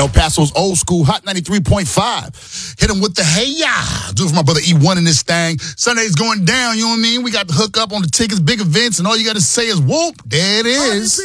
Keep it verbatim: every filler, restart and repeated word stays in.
El Paso's old school Hot ninety-three point five. Hit him with the hey ya. Do it for my brother E one in this thing. Sunday's going down, you know what I mean? We got the hook up on the tickets, big events, and all you got to say is whoop. There it is.